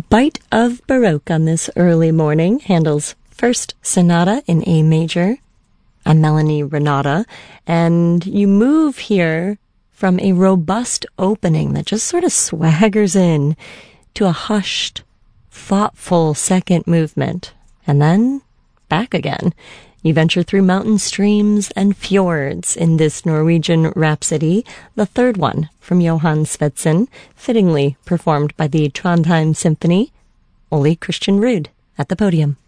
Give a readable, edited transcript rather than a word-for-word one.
bite of Baroque on this early morning. Handel's first sonata in A major. I'm Melanie Renata, and you move here from a robust opening that just sort of swaggers in to a hushed, thoughtful second movement, and then back again. You venture through mountain streams and fjords in this Norwegian Rhapsody, the third one from Johan Svendsen, fittingly performed by the Trondheim Symphony. Ole Christian Ruud at the podium.